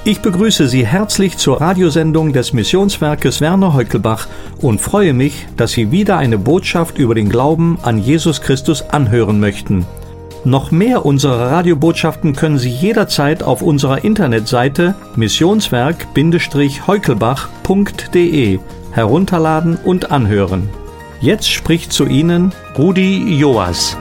Ich begrüße Sie herzlich zur Radiosendung des Missionswerkes Werner Heukelbach und freue mich, dass Sie wieder eine Botschaft über den Glauben an Jesus Christus anhören möchten. Noch mehr unserer Radiobotschaften können Sie jederzeit auf unserer Internetseite missionswerk-heukelbach.de herunterladen und anhören. Jetzt spricht zu Ihnen Rudi Joas.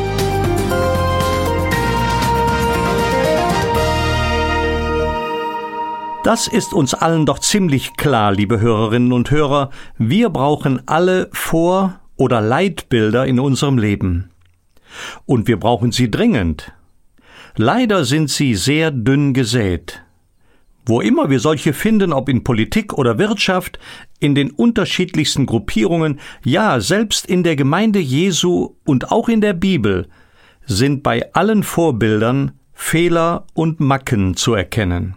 Das ist uns allen doch ziemlich klar, liebe Hörerinnen und Hörer. Wir brauchen alle Vor- oder Leitbilder in unserem Leben. Und wir brauchen sie dringend. Leider sind sie sehr dünn gesät. Wo immer wir solche finden, ob in Politik oder Wirtschaft, in den unterschiedlichsten Gruppierungen, ja, selbst in der Gemeinde Jesu und auch in der Bibel, sind bei allen Vorbildern Fehler und Macken zu erkennen.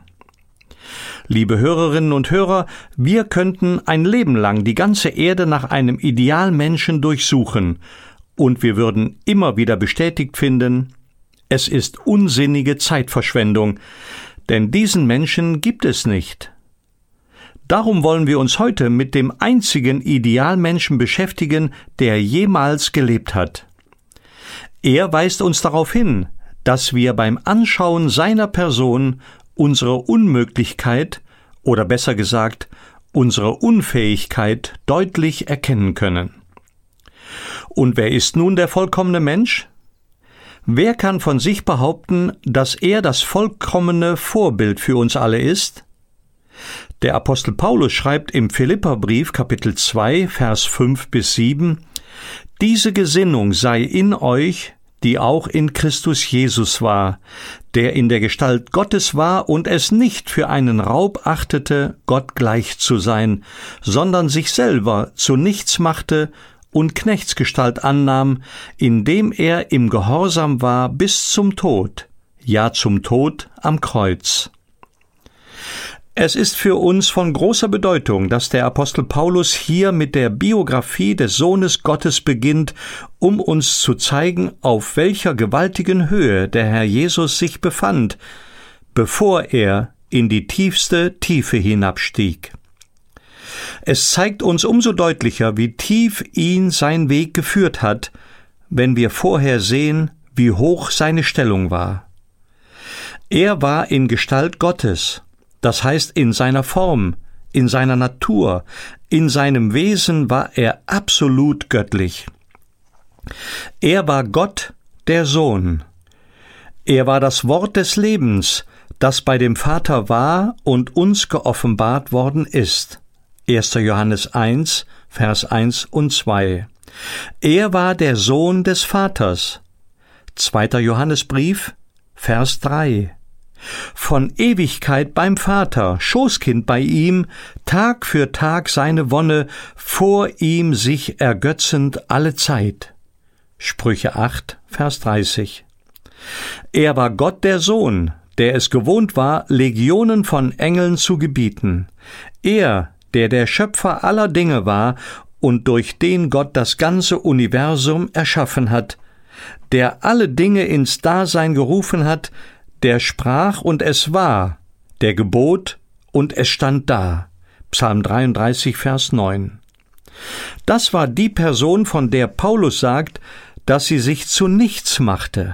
Liebe Hörerinnen und Hörer, wir könnten ein Leben lang die ganze Erde nach einem Idealmenschen durchsuchen, und wir würden immer wieder bestätigt finden, es ist unsinnige Zeitverschwendung, denn diesen Menschen gibt es nicht. Darum wollen wir uns heute mit dem einzigen Idealmenschen beschäftigen, der jemals gelebt hat. Er weist uns darauf hin, dass wir beim Anschauen seiner Person unsere Unmöglichkeit oder besser gesagt, unsere Unfähigkeit deutlich erkennen können. Und wer ist nun der vollkommene Mensch? Wer kann von sich behaupten, dass er das vollkommene Vorbild für uns alle ist? Der Apostel Paulus schreibt im Philipperbrief Kapitel 2, Vers 5-7: Diese Gesinnung sei in euch, die auch in Christus Jesus war, der in der Gestalt Gottes war und es nicht für einen Raub achtete, Gott gleich zu sein, sondern sich selber zu nichts machte und Knechtsgestalt annahm, indem er im Gehorsam war bis zum Tod, ja zum Tod am Kreuz. Es ist für uns von großer Bedeutung, dass der Apostel Paulus hier mit der Biografie des Sohnes Gottes beginnt, um uns zu zeigen, auf welcher gewaltigen Höhe der Herr Jesus sich befand, bevor er in die tiefste Tiefe hinabstieg. Es zeigt uns umso deutlicher, wie tief ihn sein Weg geführt hat, wenn wir vorher sehen, wie hoch seine Stellung war. Er war in Gestalt Gottes. Das heißt, in seiner Form, in seiner Natur, in seinem Wesen war er absolut göttlich. Er war Gott, der Sohn. Er war das Wort des Lebens, das bei dem Vater war und uns geoffenbart worden ist. 1. Johannes 1, Vers 1 und 2. Er war der Sohn des Vaters. 2. Johannesbrief, Vers 3. Von Ewigkeit beim Vater, Schoßkind bei ihm, Tag für Tag seine Wonne, vor ihm sich ergötzend alle Zeit. Sprüche 8, Vers 30. Er war Gott der Sohn, der es gewohnt war, Legionen von Engeln zu gebieten. Er, der Schöpfer aller Dinge war und durch den Gott das ganze Universum erschaffen hat, der alle Dinge ins Dasein gerufen hat, der sprach und es war, der gebot und es stand da. Psalm 33, Vers 9. Das war die Person, von der Paulus sagt, dass sie sich zu nichts machte.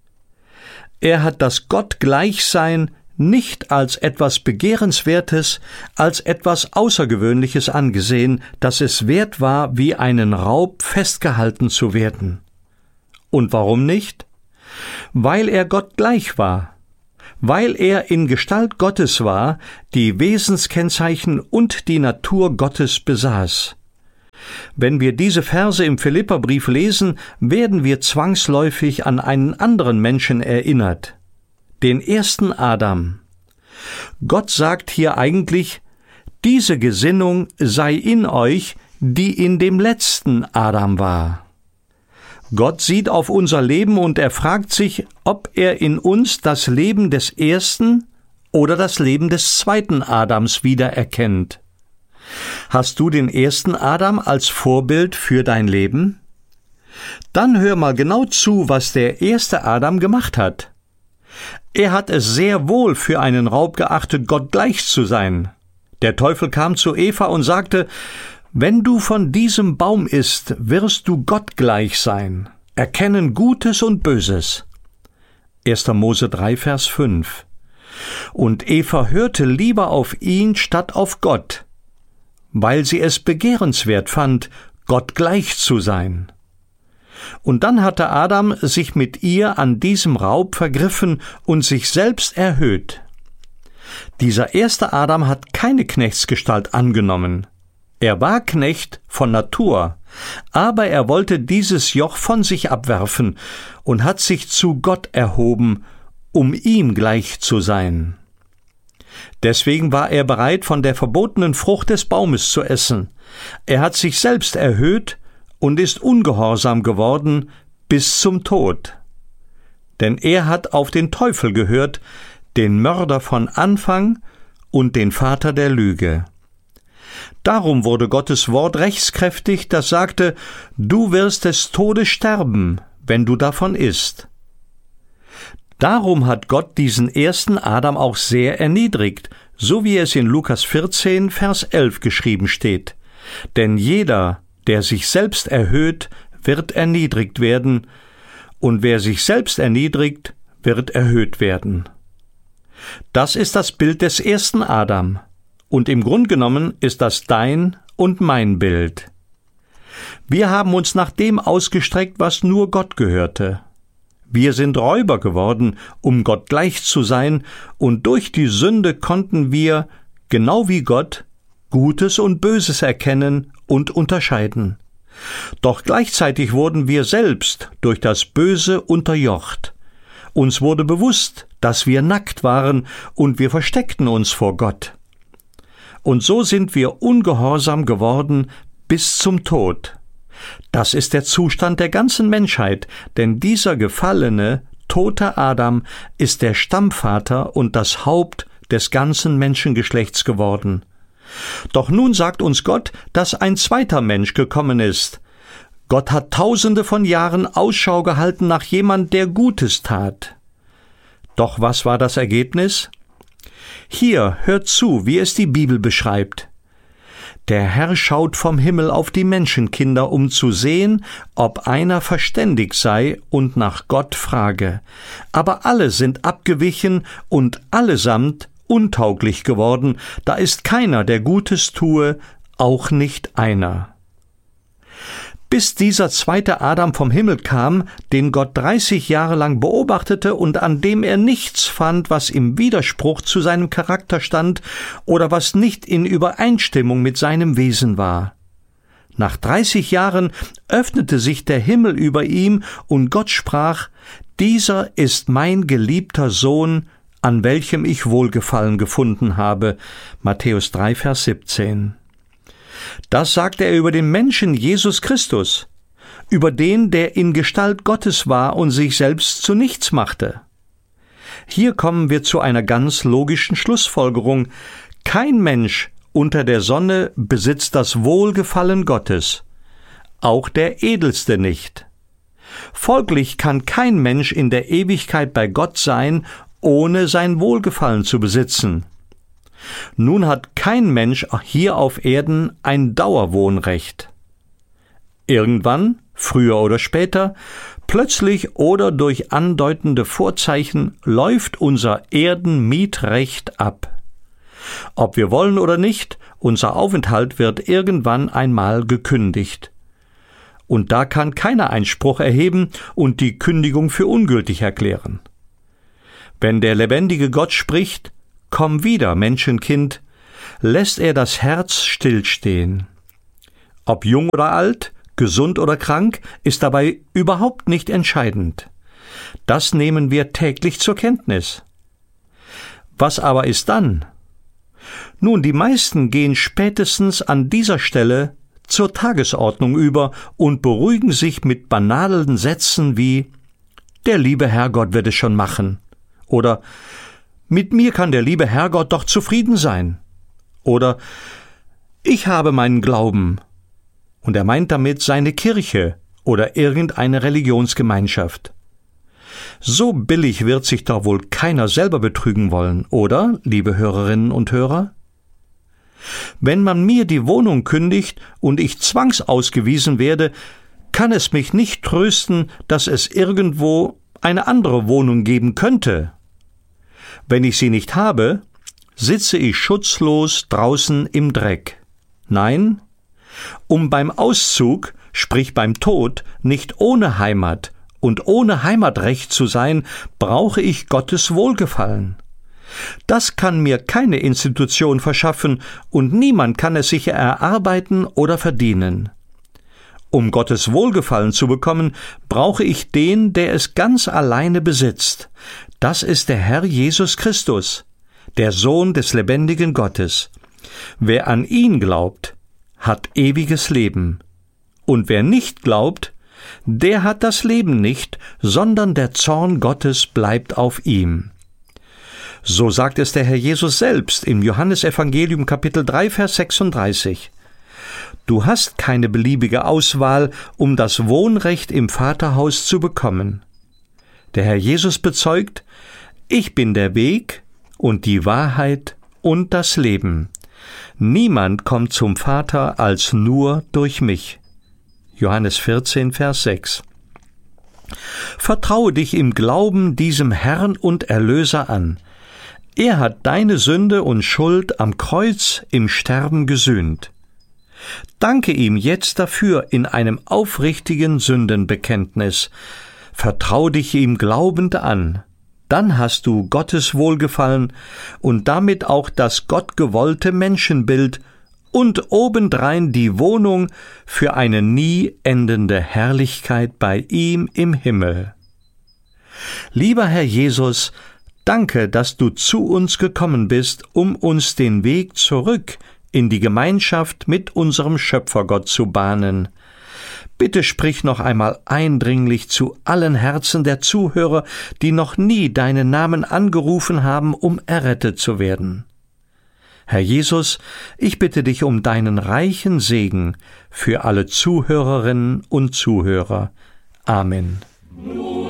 Er hat das Gottgleichsein nicht als etwas Begehrenswertes, als etwas Außergewöhnliches angesehen, dass es wert war, wie einen Raub festgehalten zu werden. Und warum nicht? Weil er Gott gleich war, weil er in Gestalt Gottes war, die Wesenskennzeichen und die Natur Gottes besaß. Wenn wir diese Verse im Philipperbrief lesen, werden wir zwangsläufig an einen anderen Menschen erinnert, den ersten Adam. Gott sagt hier eigentlich, diese Gesinnung sei in euch, die in dem letzten Adam war. Gott sieht auf unser Leben und er fragt sich, ob er in uns das Leben des ersten oder das Leben des zweiten Adams wiedererkennt. Hast du den ersten Adam als Vorbild für dein Leben? Dann hör mal genau zu, was der erste Adam gemacht hat. Er hat es sehr wohl für einen Raub geachtet, Gott gleich zu sein. Der Teufel kam zu Eva und sagte: Wenn du von diesem Baum isst, wirst du Gott gleich sein, erkennen Gutes und Böses. 1. Mose 3, Vers 5. Und Eva hörte lieber auf ihn statt auf Gott, weil sie es begehrenswert fand, Gott gleich zu sein. Und dann hatte Adam sich mit ihr an diesem Raub vergriffen und sich selbst erhöht. Dieser erste Adam hat keine Knechtsgestalt angenommen. Er war Knecht von Natur, aber er wollte dieses Joch von sich abwerfen und hat sich zu Gott erhoben, um ihm gleich zu sein. Deswegen war er bereit, von der verbotenen Frucht des Baumes zu essen. Er hat sich selbst erhöht und ist ungehorsam geworden bis zum Tod. Denn er hat auf den Teufel gehört, den Mörder von Anfang und den Vater der Lüge. Darum wurde Gottes Wort rechtskräftig, das sagte: Du wirst des Todes sterben, wenn du davon isst. Darum hat Gott diesen ersten Adam auch sehr erniedrigt, so wie es in Lukas 14, Vers 11 geschrieben steht. Denn jeder, der sich selbst erhöht, wird erniedrigt werden, und wer sich selbst erniedrigt, wird erhöht werden. Das ist das Bild des ersten Adam, und im Grunde genommen ist das dein und mein Bild. Wir haben uns nach dem ausgestreckt, was nur Gott gehörte. Wir sind Räuber geworden, um Gott gleich zu sein, und durch die Sünde konnten wir, genau wie Gott, Gutes und Böses erkennen und unterscheiden. Doch gleichzeitig wurden wir selbst durch das Böse unterjocht. Uns wurde bewusst, dass wir nackt waren, und wir versteckten uns vor Gott. Und so sind wir ungehorsam geworden bis zum Tod. Das ist der Zustand der ganzen Menschheit, denn dieser gefallene, tote Adam ist der Stammvater und das Haupt des ganzen Menschengeschlechts geworden. Doch nun sagt uns Gott, dass ein zweiter Mensch gekommen ist. Gott hat Tausende von Jahren Ausschau gehalten nach jemand, der Gutes tat. Doch was war das Ergebnis? Hier, hört zu, wie es die Bibel beschreibt. Der Herr schaut vom Himmel auf die Menschenkinder, um zu sehen, ob einer verständig sei und nach Gott frage. Aber alle sind abgewichen und allesamt untauglich geworden, da ist keiner, der Gutes tue, auch nicht einer. Bis dieser zweite Adam vom Himmel kam, den Gott 30 Jahre lang beobachtete und an dem er nichts fand, was im Widerspruch zu seinem Charakter stand oder was nicht in Übereinstimmung mit seinem Wesen war. Nach 30 Jahren öffnete sich der Himmel über ihm und Gott sprach: Dieser ist mein geliebter Sohn, an welchem ich Wohlgefallen gefunden habe. Matthäus 3, Vers 17. Das sagte er über den Menschen Jesus Christus, über den, der in Gestalt Gottes war und sich selbst zu nichts machte. Hier kommen wir zu einer ganz logischen Schlussfolgerung. Kein Mensch unter der Sonne besitzt das Wohlgefallen Gottes, auch der Edelste nicht. Folglich kann kein Mensch in der Ewigkeit bei Gott sein, ohne sein Wohlgefallen zu besitzen. Nun hat kein Mensch hier auf Erden ein Dauerwohnrecht. Irgendwann, früher oder später, plötzlich oder durch andeutende Vorzeichen läuft unser Erdenmietrecht ab. Ob wir wollen oder nicht, unser Aufenthalt wird irgendwann einmal gekündigt. Und da kann keiner Einspruch erheben und die Kündigung für ungültig erklären. Wenn der lebendige Gott spricht: Komm wieder, Menschenkind, lässt er das Herz stillstehen. Ob jung oder alt, gesund oder krank, ist dabei überhaupt nicht entscheidend. Das nehmen wir täglich zur Kenntnis. Was aber ist dann? Nun, die meisten gehen spätestens an dieser Stelle zur Tagesordnung über und beruhigen sich mit banalen Sätzen wie: Der liebe Herrgott wird es schon machen. Oder: Mit mir kann der liebe Herrgott doch zufrieden sein. Oder: Ich habe meinen Glauben. Und er meint damit seine Kirche oder irgendeine Religionsgemeinschaft. So billig wird sich doch wohl keiner selber betrügen wollen, oder, liebe Hörerinnen und Hörer? Wenn man mir die Wohnung kündigt und ich zwangsausgewiesen werde, kann es mich nicht trösten, dass es irgendwo eine andere Wohnung geben könnte. Wenn ich sie nicht habe, sitze ich schutzlos draußen im Dreck. Nein, um beim Auszug, sprich beim Tod, nicht ohne Heimat und ohne Heimatrecht zu sein, brauche ich Gottes Wohlgefallen. Das kann mir keine Institution verschaffen und niemand kann es sich erarbeiten oder verdienen. Um Gottes Wohlgefallen zu bekommen, brauche ich den, der es ganz alleine besitzt. Das ist der Herr Jesus Christus, der Sohn des lebendigen Gottes. Wer an ihn glaubt, hat ewiges Leben. Und wer nicht glaubt, der hat das Leben nicht, sondern der Zorn Gottes bleibt auf ihm. So sagt es der Herr Jesus selbst im Johannesevangelium Kapitel 3, Vers 36. Du hast keine beliebige Auswahl, um das Wohnrecht im Vaterhaus zu bekommen. Der Herr Jesus bezeugt, ich bin der Weg und die Wahrheit und das Leben. Niemand kommt zum Vater als nur durch mich. Johannes 14, Vers 6. Vertraue dich im Glauben diesem Herrn und Erlöser an. Er hat deine Sünde und Schuld am Kreuz im Sterben gesühnt. Danke ihm jetzt dafür in einem aufrichtigen Sündenbekenntnis. Vertrau dich ihm glaubend an. Dann hast du Gottes Wohlgefallen und damit auch das gottgewollte Menschenbild und obendrein die Wohnung für eine nie endende Herrlichkeit bei ihm im Himmel. Lieber Herr Jesus, danke, dass du zu uns gekommen bist, um uns den Weg zurück in die Gemeinschaft mit unserem Schöpfergott zu bahnen. Bitte sprich noch einmal eindringlich zu allen Herzen der Zuhörer, die noch nie deinen Namen angerufen haben, um errettet zu werden. Herr Jesus, ich bitte dich um deinen reichen Segen für alle Zuhörerinnen und Zuhörer. Amen.